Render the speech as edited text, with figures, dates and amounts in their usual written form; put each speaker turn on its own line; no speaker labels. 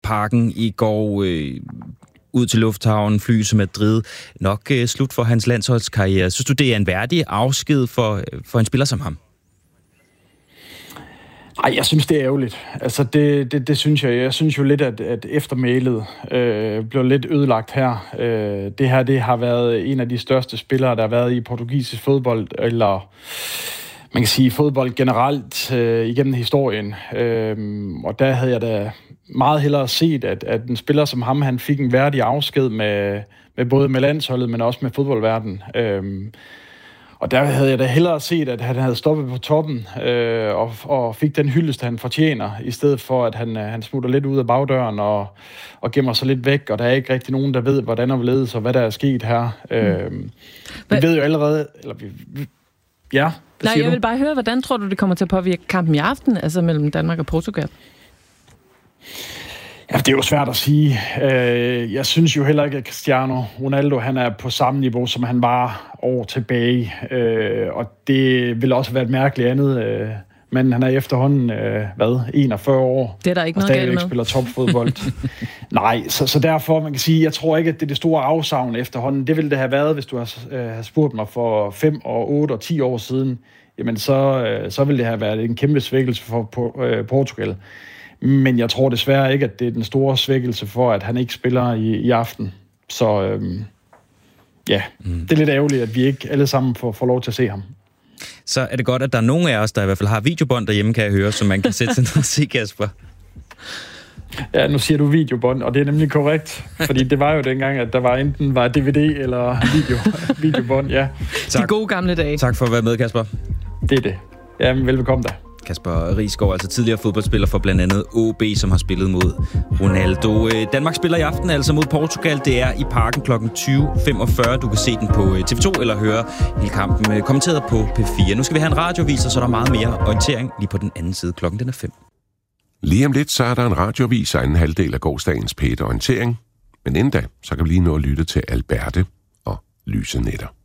Parken i går, ud til lufthavnen, fly til Madrid. Nok slut for hans landsholdskarriere. Synes du, det er en værdig afsked for en spiller som ham?
Ej, jeg synes, det er ærgerligt. Altså, det synes jeg. Jeg synes jo lidt, at eftermælet blev lidt ødelagt her. Det har været en af de største spillere, der har været i portugisisk fodbold, eller man kan sige fodbold generelt igennem historien. Og der havde jeg da meget hellere set, at en spiller som ham, han fik en værdig afsked med både med landsholdet, men også med fodboldverdenen. Og der havde jeg da hellere set, at han havde stoppet på toppen og fik den hyldest, han fortjener, i stedet for, at han smutter lidt ud af bagdøren og gemmer sig lidt væk, og der er ikke rigtig nogen, der ved, hvordan og hvorledes og hvad der er sket her. Vi ved jo allerede... Ja,
nej, jeg vil bare høre, hvordan tror du, det kommer til at påvirke kampen i aften, altså mellem Danmark og Portugal?
Ja, det er jo svært at sige. Jeg synes jo heller ikke, at Cristiano Ronaldo, han er på samme niveau, som han var år tilbage. Og det vil også være et mærkeligt andet. Men han er efterhånden, 41 år.
Det er der ikke noget galt med.
Og spiller topfodbold. Nej, så derfor, man kan sige, jeg tror ikke, at det er det store afsavn efterhånden. Det ville det have været, hvis du har spurgt mig for 5 og 8 og 10 år siden. Jamen, så ville det have været en kæmpe svækkelse for Portugal. Men jeg tror desværre ikke, at det er den store svækkelse for, at han ikke spiller i aften. Så det er lidt ærgerligt, at vi ikke alle sammen får lov til at se ham.
Så er det godt, at der er nogen af os, der i hvert fald har videobånd derhjemme, kan jeg høre, som man kan sætte sig ned og se, Kasper.
Ja, nu siger du videobånd, og det er nemlig korrekt. Fordi det var jo dengang, at der var enten DVD eller videobånd, ja.
Tak. De gode gamle dage.
Tak for at være med, Kasper.
Det er det. Jamen, velbekomme da.
Kasper Risgaard, altså tidligere fodboldspiller for blandt andet OB, som har spillet mod Ronaldo. Danmark spiller i aften altså mod Portugal. Det er i Parken kl. 20.45. Du kan se den på TV2 eller høre hele kampen kommenteret på P4. Nu skal vi have en radioavis, og så er der meget mere orientering lige på den anden side. Klokken den er 5.
Lige om lidt, så er der en radioavis og anden halvdel af gårsdagens P1 orientering. Men inden da, så kan vi lige nå at lytte til Alberte og Lyse Nætter.